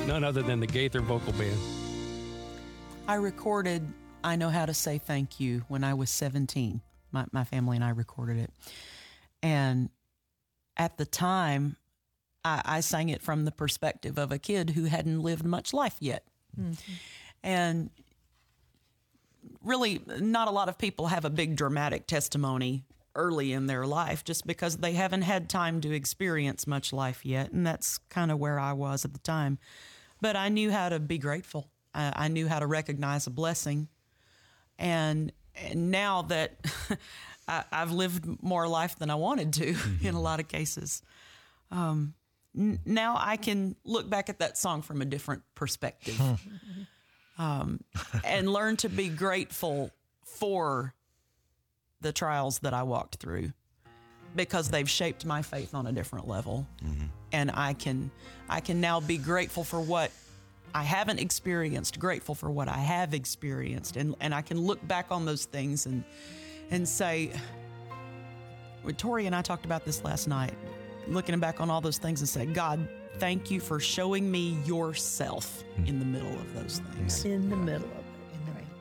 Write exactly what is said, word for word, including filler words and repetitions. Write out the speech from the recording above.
none other than the Gaither Vocal Band. I recorded I Know How to Say Thank You when I was seventeen. My, my family and I recorded it. And at the time, I, I sang it from the perspective of a kid who hadn't lived much life yet. Mm-hmm. And really, not a lot of people have a big dramatic testimony early in their life just because they haven't had time to experience much life yet. And that's kind of where I was at the time. But I knew how to be grateful. I, I knew how to recognize a blessing. And, and now that I, I've lived more life than I wanted to mm-hmm. in a lot of cases, um, n- now I can look back at that song from a different perspective um, and learn to be grateful for the trials that I walked through, because they've shaped my faith on a different level. Mm-hmm. And I can, I can now be grateful for what I haven't experienced, grateful for what I have experienced. And, and I can look back on those things and, and say, Tori and I talked about this last night, looking back on all those things and say, God, thank you for showing me yourself in the middle of those things. In the middle of